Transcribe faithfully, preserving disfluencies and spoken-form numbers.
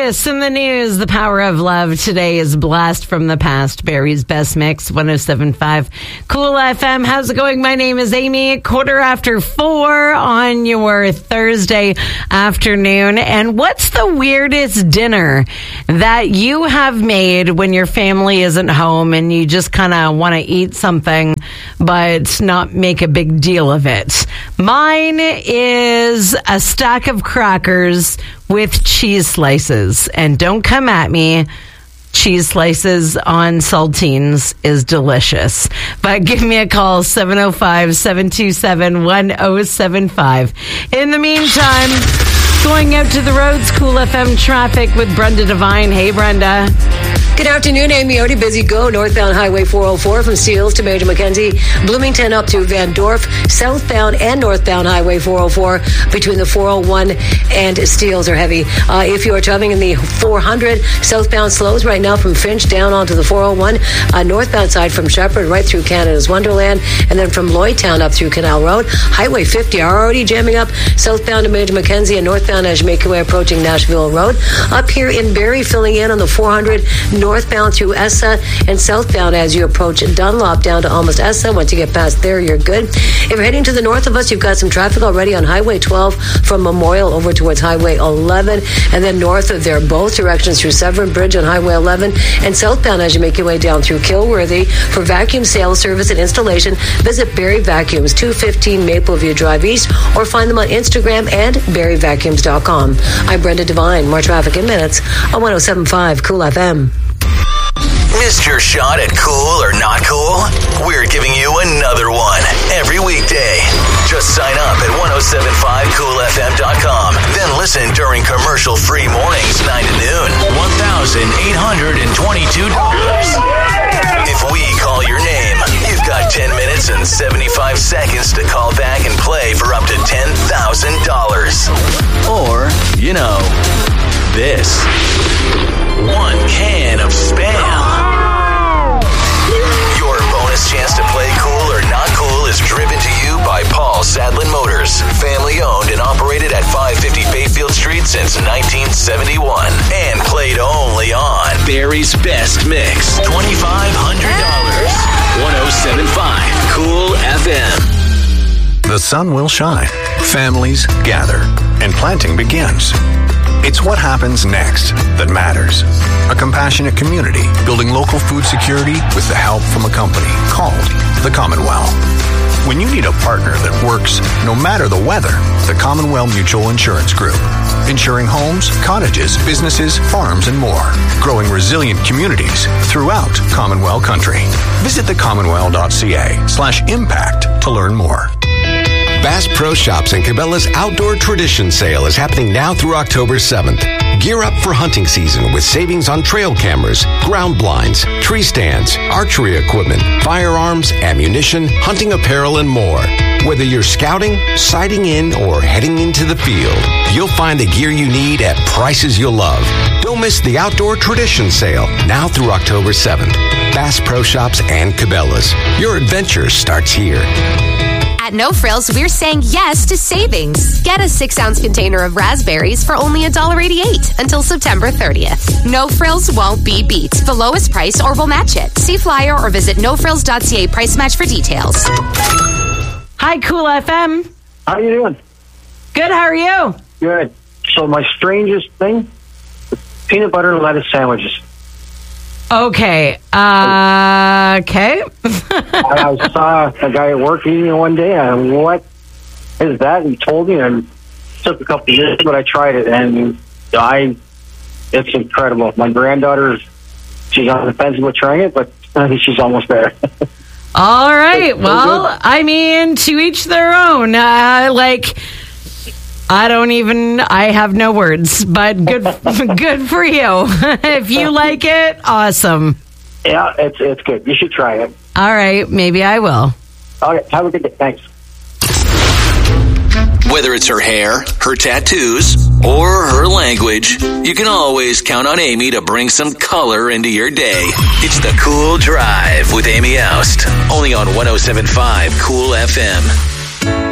latest in the news, the power of love. Today is Blast from the Past, Barry's Best Mix, one oh seven point five Cool F M. How's it going? My name is Amy. Quarter after four on your Thursday afternoon. And what's the weirdest dinner that you have made when your family isn't home and you just kind of want to eat something but not make a big deal of it? Mine is a stack of crackers with cheese slices. And don't come at me. Cheese slices on saltines is delicious. But give me a call, seven oh five, seven two seven, one oh seven five. In the meantime, going out to the roads, Cool F M traffic with Brenda Devine. Hey, Brenda. Good afternoon, Amy. Already busy go. Northbound Highway four oh four from Seals to Major Mackenzie. Bloomington up to Van Dorp. Southbound and northbound Highway four oh four between the four oh one and Steeles are heavy. Uh, if you are traveling in the four hundred, southbound slows right now from Finch down onto the four oh one. Uh, northbound side from Shepherd right through Canada's Wonderland. And then from Lloydtown up through Canal Road. Highway fifty are already jamming up. Southbound to Major Mackenzie and northbound as you make your way approaching Nashville Road. Up here in Barrie, filling in on the four hundred. Northbound through Essa and southbound as you approach Dunlop down to almost Essa. Once you get past there, you're good. If you're heading to the north of us, you've got some traffic already on Highway twelve from Memorial over towards Highway eleven. And then north of there, both directions through Severn Bridge on Highway eleven. And southbound as you make your way down through Kilworthy. For vacuum sales, service, and installation, visit Barrie Vacuums, two fifteen Mapleview Drive East, or find them on Instagram and barrie vacuums dot com. I'm Brenda Devine. More traffic in minutes on one oh seven point five Cool F M. Missed your shot at cool or not cool? We're giving you another one every weekday. Just sign up at ten seventy-five cool f m dot com. Then listen during commercial-free mornings, nine to noon. one thousand eight hundred twenty-two dollars. If we call your name, you've got ten minutes and seventy-five seconds to call back and play for up to ten thousand dollars. Or, you know, this. One can of Spam. Your bonus chance to play cool or not cool is driven to you by Paul Sadlin Motors. Family owned and operated at five fifty Bayfield Street since nineteen seventy-one. And played only on Barry's Best Mix. twenty-five hundred dollars. ten seventy-five Cool F M. The sun will shine. Families gather. And planting begins. It's what happens next that matters. A compassionate community building local food security with the help from a company called the Commonwealth. When you need a partner that works no matter the weather, the Commonwealth Mutual Insurance Group. Insuring homes, cottages, businesses, farms, and more. Growing resilient communities throughout Commonwealth country. Visit the commonwealth dot c a slash impact to learn more. Bass Pro Shops and Cabela's Outdoor Tradition Sale is happening now through October seventh. Gear up for hunting season with savings on trail cameras, ground blinds, tree stands, archery equipment, firearms, ammunition, hunting apparel, and more. Whether you're scouting, sighting in, or heading into the field, you'll find the gear you need at prices you'll love. Don't miss the Outdoor Tradition Sale now through October seventh. Bass Pro Shops and Cabela's. Your adventure starts here. At No Frills, we're saying yes to savings. Get a six-ounce container of raspberries for only one dollar eighty-eight until September thirtieth. No Frills won't be beat. The lowest price or we'll match it. See flyer or visit no frills dot c a price match for details. Hi, Cool F M. How you doing? Good, how are you? Good. So my strangest thing, peanut butter and lettuce sandwiches. Okay. Uh, okay. I, I saw a guy at work eating it one day, and what is that? He told me, and it took a couple of years, but I tried it, and I, it's incredible. My granddaughter, she's on the fence with trying it, but I think she's almost there. All right. Well, I mean, to each their own. Uh, like... I don't even, I have no words, but good good for you. If you like it, awesome. Yeah, it's it's good. You should try it. All right, maybe I will. All right, have a good day. Thanks. Whether it's her hair, her tattoos, or her language, you can always count on Amy to bring some color into your day. It's the Cool Drive with Amy Oust, only on ten seventy-five Cool F M.